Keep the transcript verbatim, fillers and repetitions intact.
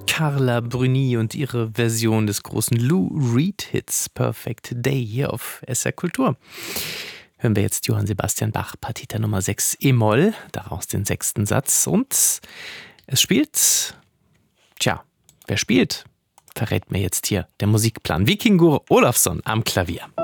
Carla Bruni und ihre Version des großen Lou Reed-Hits Perfect Day hier auf S R Kultur. Hören wir jetzt Johann Sebastian Bach, Partita Nummer sechs E-Moll, daraus den sechsten Satz. Und es spielt, tja, wer spielt, verrät mir jetzt hier der Musikplan. Víkingur Ólafsson am Klavier.